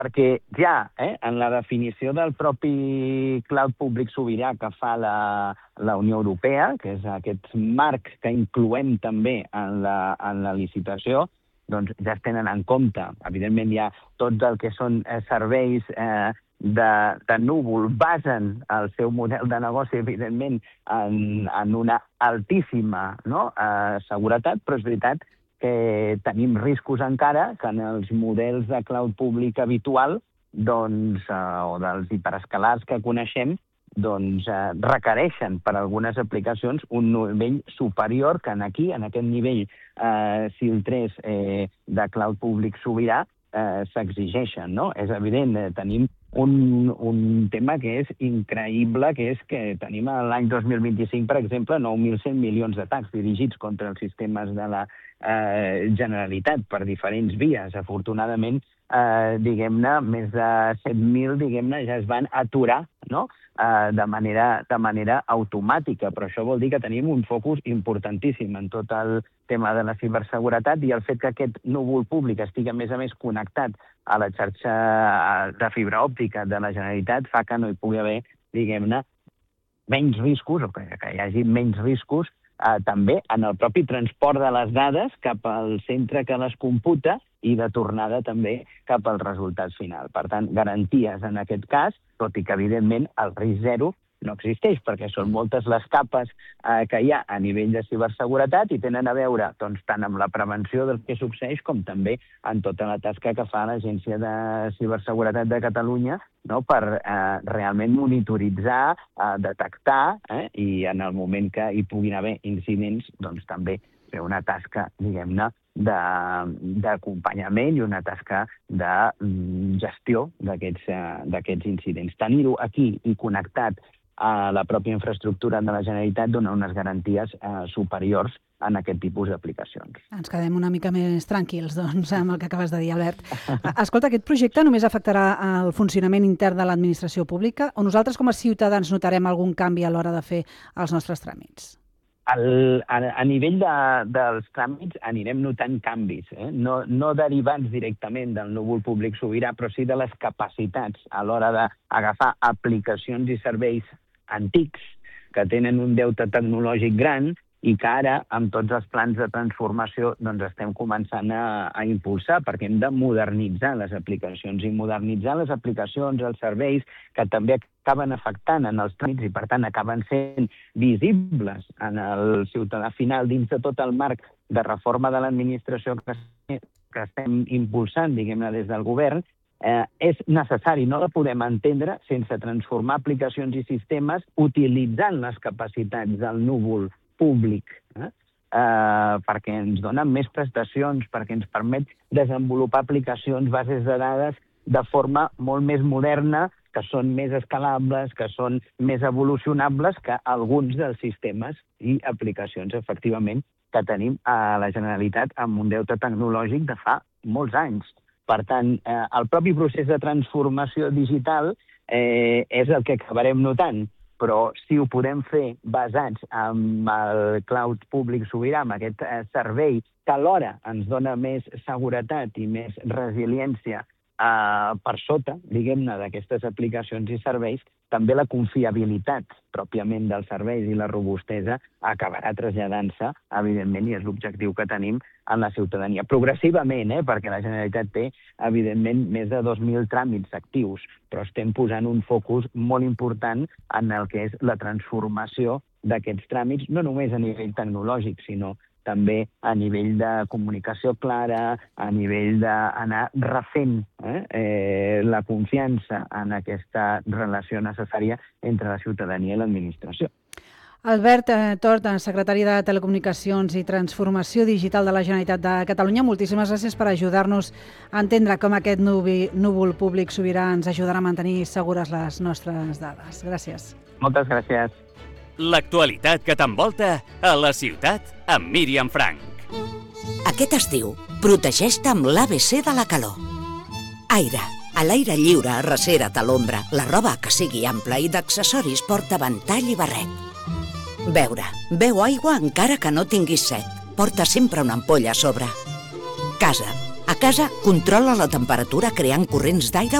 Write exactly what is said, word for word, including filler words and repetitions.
perquè ja eh, en la definició del propi cloud públic sobirà que fa la, la Unió Europea, que és aquest marc que incloem també en la, en la licitació, doncs ja es tenen en compte. Evidentment hi ha tot el que són eh, serveis eh, de, de núvol, basen el seu model de negoci, evidentment, en, en una altíssima no? eh, seguretat, però és veritat que tenim riscos encara que en els models de cloud públic habitual doncs, eh, o dels hiperescalars que coneixem doncs, eh, requereixen per a algunes aplicacions un nivell superior que en aquí, en aquest nivell eh, SIL tres eh, de cloud públic sobirà, eh, s'exigeixen. No? És evident, eh, tenim un, un tema que és increïble, que és que tenim l'any dos mil vint-i-cinc, per exemple, nou mil cent milions d'atacs dirigits contra els sistemes de la eh, Generalitat per diferents vies. Afortunadament, eh, diguem-ne, més de set mil, diguem-ne, ja es van aturar, no? eh, de, manera, de manera automàtica, però això vol dir que tenim un focus importantíssim en tot el tema de la ciberseguretat i el fet que aquest núvol públic estigui, a més a més, connectat a la xarxa de fibra òptica de la Generalitat fa que no hi pugui haver, diguem-ne, menys riscos, o que, que hi hagi menys riscos, eh, també en el propi transport de les dades cap al centre que les computa i de tornada també cap al resultat final. Per tant, garanties en aquest cas, tot i que, evidentment, el risc zero no existeix, perquè són moltes les capes eh, que hi ha a nivell de ciberseguretat i tenen a veure doncs, tant amb la prevenció del que succeeix com també en tota la tasca que fa l'Agència de Ciberseguretat de Catalunya, no? per eh, realment monitoritzar, eh, detectar eh, i en el moment que hi puguin haver incidents, doncs també fer una tasca, diguem-ne, d'acompanyament i una tasca de gestió d'aquests eh, d'aquests incidents. Tenir-ho aquí i connectat a la pròpia infraestructura de la Generalitat dona unes garanties eh, superiors en aquest tipus d'aplicacions. Ens quedem una mica més tranquils, doncs, amb el que acabes de dir, Albert. Escolta, aquest projecte només afectarà el funcionament intern de l'administració pública o nosaltres com a ciutadans notarem algun canvi a l'hora de fer els nostres tràmits? El, a, a nivell de, dels tràmits anirem notant canvis, eh? no, no derivats directament del núvol públic sobirà, però sí de les capacitats a l'hora d'agafar aplicacions i serveis antics que tenen un deute tecnològic gran i que ara, amb tots els plans de transformació, doncs estem començant a, a impulsar, perquè hem de modernitzar les aplicacions i modernitzar les aplicacions, els serveis, que també acaben afectant en els tràmits i, per tant, acaben sent visibles en el ciutadà final dins de tot el marc de reforma de l'administració que, que estem impulsant, diguem-ne, des del govern, eh, és necessari, no la podem entendre sense transformar aplicacions i sistemes utilitzant les capacitats del núvol públic, eh? Eh, perquè ens donen més prestacions, perquè ens permet desenvolupar aplicacions, bases de dades de forma molt més moderna, que són més escalables, que són més evolucionables que alguns dels sistemes i aplicacions, efectivament, que tenim a la Generalitat amb un deute tecnològic de fa molts anys. Per tant, eh, el propi procés de transformació digital eh, és el que acabarem notant, però si ho podem fer basats en el cloud públic sobirà, amb aquest eh, servei que alhora ens dona més seguretat i més resiliència eh, per sota, diguem-ne, d'aquestes aplicacions i serveis, també la confiabilitat pròpiament dels serveis i la robustesa acabarà traslladant-se, evidentment, i és l'objectiu que tenim en la ciutadania. Progressivament, eh, perquè la Generalitat té, evidentment, més de dos mil tràmits actius, però estem posant un focus molt important en el que és la transformació d'aquests tràmits, no només a nivell tecnològic, sinó també a nivell de comunicació clara, a nivell d'anar refent eh, eh, la confiança en aquesta relació necessària entre la ciutadania i l'administració. Albert eh, Tort, secretari de Telecomunicacions i Transformació Digital de la Generalitat de Catalunya, moltíssimes gràcies per ajudar-nos a entendre com aquest núvol públic sobirà ens ajudarà a mantenir segures les nostres dades. Gràcies. Moltes gràcies. L'actualitat que t'envolta a la ciutat amb Míriam Frank. Aquest estiu, protegeix-te amb l'A B C de la calor. Aire. A l'aire lliure, arrecera't a l'ombra. La roba que sigui ampla i d'accessoris porta ventall i barret. Beure. Beu aigua encara que no tinguis set. Porta sempre una ampolla a sobre. Casa. A casa, controla la temperatura creant corrents d'aire